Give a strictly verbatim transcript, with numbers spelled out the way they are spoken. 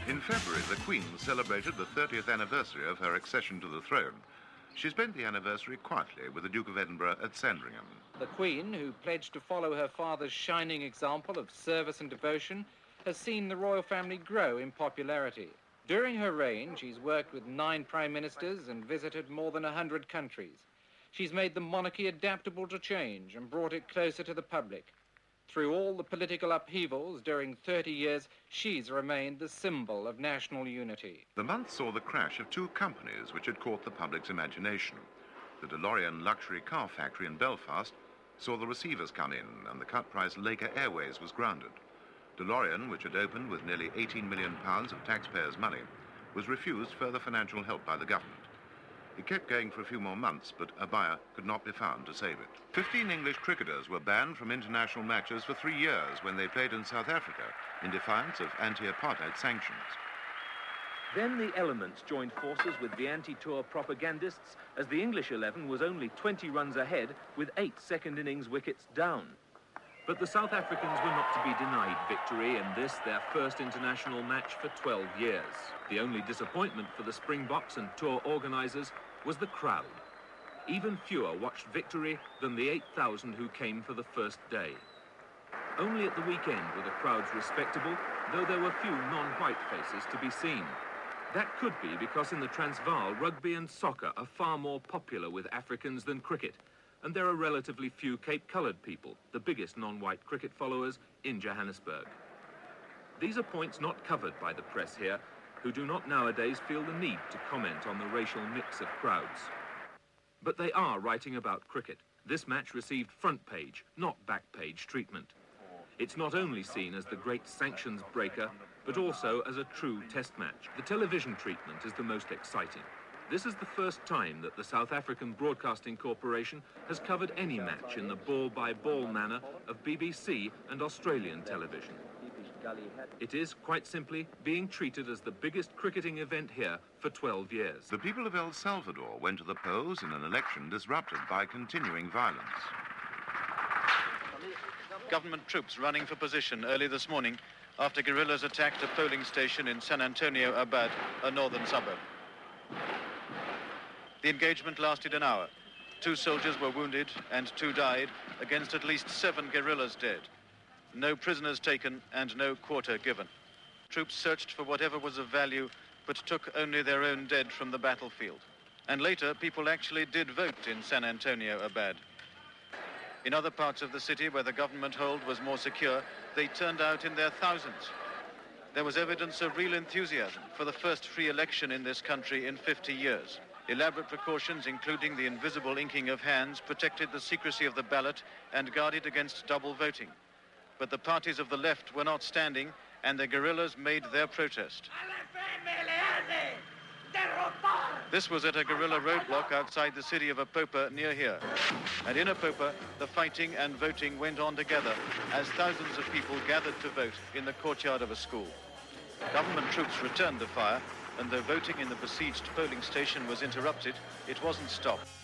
In February, the Queen celebrated the thirtieth anniversary of her accession to the throne. She spent the anniversary quietly with the Duke of Edinburgh at Sandringham. The Queen, who pledged to follow her father's shining example of service and devotion, has seen the royal family grow in popularity. During her reign, she's worked with nine prime ministers and visited more than a hundred countries. She's made the monarchy adaptable to change and brought it closer to the public. Through all the political upheavals during thirty years, she's remained the symbol of national unity. The month saw the crash of two companies which had caught the public's imagination. The DeLorean luxury car factory in Belfast saw the receivers come in and the cut-price Laker Airways was grounded. DeLorean, which had opened with nearly eighteen million pounds of taxpayers' money, was refused further financial help by the government. It kept going for a few more months, but a buyer could not be found to save it. Fifteen English cricketers were banned from international matches for three years when they played in South Africa in defiance of anti-apartheid sanctions. Then the elements joined forces with the anti-tour propagandists as the English eleven was only twenty runs ahead with eight second innings wickets down. But the South Africans were not to be denied victory in this, their first international match for twelve years. The only disappointment for the Springboks and tour organisers was the crowd. Even fewer watched victory than the eight thousand who came for the first day. Only at the weekend were the crowds respectable, though there were few non-white faces to be seen. That could be because in the Transvaal, rugby and soccer are far more popular with Africans than cricket, and there are relatively few Cape-coloured people, the biggest non-white cricket followers in Johannesburg. These are points not covered by the press here, who do not nowadays feel the need to comment on the racial mix of crowds. But they are writing about cricket. This match received front page, not back page treatment. It's not only seen as the great sanctions breaker, but also as a true test match. The television treatment is the most exciting. This is the first time that the South African Broadcasting Corporation has covered any match in the ball-by-ball manner of B B C and Australian television. It is, quite simply, being treated as the biggest cricketing event here for twelve years. The people of El Salvador went to the polls in an election disrupted by continuing violence. Government troops running for position early this morning after guerrillas attacked a polling station in San Antonio Abad, a northern suburb. The engagement lasted an hour. Two soldiers were wounded and two died, against at least seven guerrillas dead. No prisoners taken and no quarter given. Troops searched for whatever was of value, but took only their own dead from the battlefield. And later, people actually did vote in San Antonio Abad. In other parts of the city where the government hold was more secure, they turned out in their thousands. There was evidence of real enthusiasm for the first free election in this country in fifty years. Elaborate precautions, including the invisible inking of hands, protected the secrecy of the ballot and guarded against double voting. But the parties of the left were not standing, and the guerrillas made their protest. This was at a guerrilla roadblock outside the city of Apopa near here. And in Apopa, the fighting and voting went on together as thousands of people gathered to vote in the courtyard of a school. Government troops returned the fire, and though voting in the besieged polling station was interrupted, it wasn't stopped.